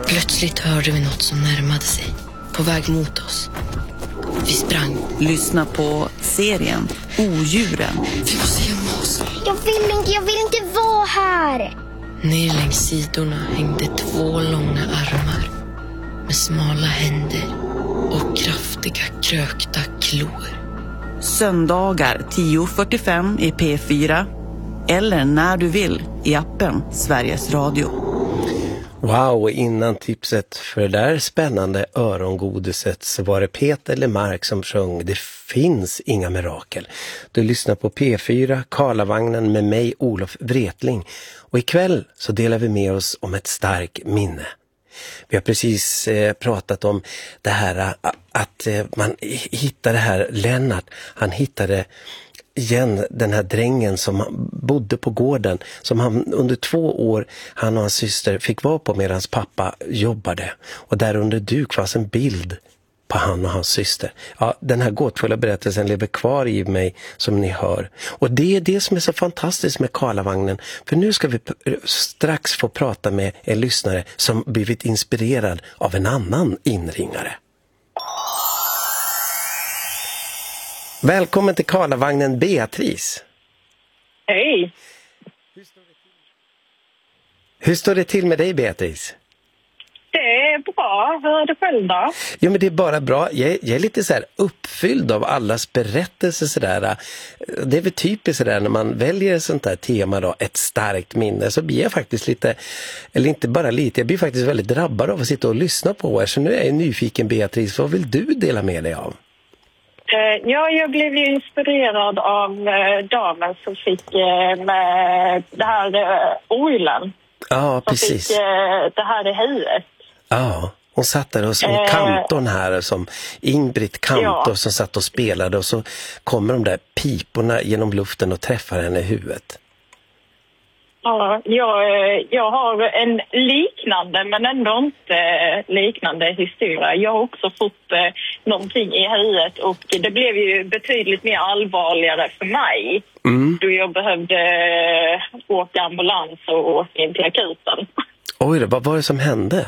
Plötsligt hörde vi något som närmade sig, på väg mot oss. Vi sprang. Lyssna på serien Odjuren. Vi måste gömma oss. Jag vill inte vara här. Ner längs sidorna hängde 2 långa armar med smala händer och kraftiga krökta klor. Söndagar 10:45 i P4 eller när du vill i appen Sveriges Radio. Wow, innan tipset för det där spännande örongodiset så var det Peter Lemark som sjöng Det finns inga mirakel. Du lyssnar på P4, Karlavagnen med mig, Olof Wretling. Och ikväll så delar vi med oss om ett starkt minne. Vi har precis pratat om det här att man hittade här Lennart. Han hittade igen den här drängen som bodde på gården som han under 2 år, han och hans syster fick vara på medan hans pappa jobbade. Och där under duk fanns en bild på han och hans syster. Ja, den här gåtfulla berättelsen lever kvar i mig som ni hör. Och det är det som är så fantastiskt med Karlavagnen. För nu ska vi strax få prata med en lyssnare som blivit inspirerad av en annan inringare. Välkommen till Karlavagnen, Beatrice. Hej. Hur står det till med dig, Beatrice? Det är bra. Hur är det själv då? Jo, men det är bara bra. Jag är lite så här uppfylld av allas berättelser sådär. Det är väl typiskt sådär när man väljer sånt här tema då, ett starkt minne, så blir jag faktiskt lite, eller inte bara lite, jag blir faktiskt väldigt drabbad av att sitta och lyssna på er. Så nu är jag nyfiken, Beatrice, vad vill du dela med dig av? Ja, jag blev ju inspirerad av damen som fick med det här oilen. Ja, precis. Som fick det här i huvudet. Ja, hon satt där och som kantorn här, som Ingrid Kantor som satt och spelade, och så kommer de där piporna genom luften och träffar henne i huvudet. Ja, jag har en liknande men ändå inte liknande historia. Jag har också fått någonting i huvudet och det blev ju betydligt mer allvarligare för mig. Då jag behövde åka ambulans och åka in till akuten. Oj då, vad var det som hände?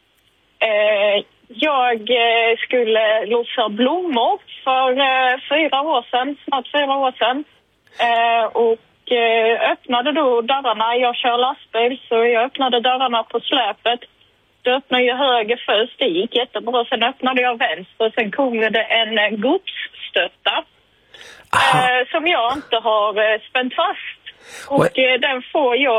Jag skulle lossa blommor för 4 år sedan, snart 4 år sedan. Och öppnade då dörrarna. Jag kör lastbil, så jag öppnade dörrarna på släpet. Då öppnade jag höger först, det gick jättebra. Sen öppnade jag vänster och sen kom det en godsstötta som jag inte har spänt fast. Och den får jag